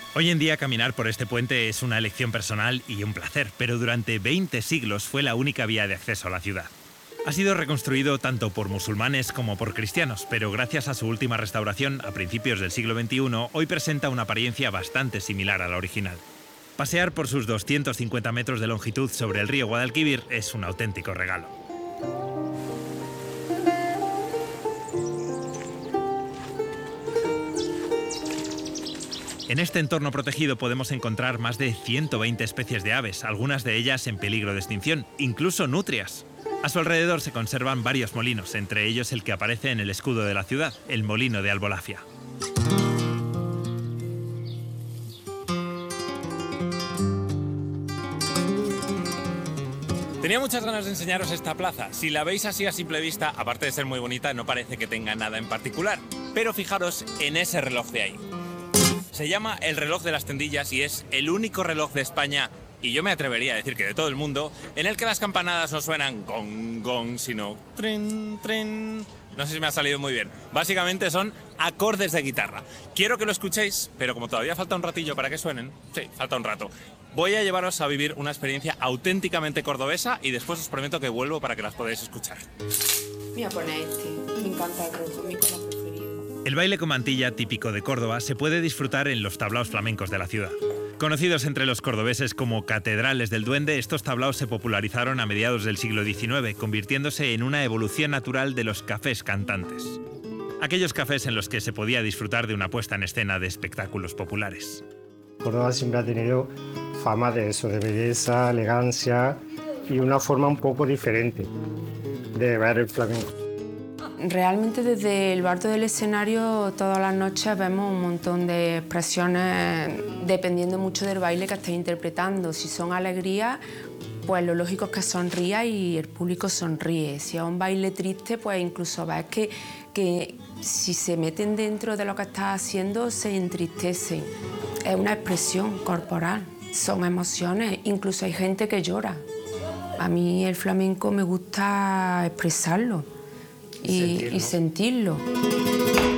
Hoy en día caminar por este puente es una elección personal y un placer, pero durante 20 siglos fue la única vía de acceso a la ciudad. Ha sido reconstruido tanto por musulmanes como por cristianos, pero gracias a su última restauración a principios del siglo XXI, hoy presenta una apariencia bastante similar a la original. Pasear por sus 250 metros de longitud sobre el río Guadalquivir es un auténtico regalo. En este entorno protegido podemos encontrar más de 120 especies de aves, algunas de ellas en peligro de extinción, incluso nutrias. A su alrededor se conservan varios molinos, entre ellos el que aparece en el escudo de la ciudad, el Molino de Albolafia. Tenía muchas ganas de enseñaros esta plaza. Si la veis así a simple vista, aparte de ser muy bonita, no parece que tenga nada en particular. Pero fijaros en ese reloj de ahí. Se llama el reloj de las tendillas y es el único reloj de España, y yo me atrevería a decir que de todo el mundo, en el que las campanadas no suenan gong, gong, sino trin, trin. No sé si me ha salido muy bien. Básicamente son acordes de guitarra. Quiero que lo escuchéis, pero como todavía falta un ratillo para que suenen, sí, falta un rato, voy a llevaros a vivir una experiencia auténticamente cordobesa y después os prometo que vuelvo para que las podáis escuchar. Voy a poner este. Me encanta el rojo, mi color preferido. El baile con mantilla, típico de Córdoba, se puede disfrutar en los tablaos flamencos de la ciudad. Conocidos entre los cordobeses como catedrales del duende, estos tablaos se popularizaron a mediados del siglo XIX, convirtiéndose en una evolución natural de los cafés cantantes. Aquellos cafés en los que se podía disfrutar de una puesta en escena de espectáculos populares. Córdoba siempre ha tenido fama de eso, de belleza, elegancia y una forma un poco diferente de ver el flamenco. Realmente desde el bardo del escenario todas las noches vemos un montón de expresiones dependiendo mucho del baile que estés interpretando. Si son alegrías, pues lo lógico es que sonría y el público sonríe. Si es un baile triste, pues incluso ves que si se meten dentro de lo que estás haciendo se entristecen. Es una expresión corporal, son emociones, incluso hay gente que llora. A mí el flamenco me gusta expresarlo y sentirlo.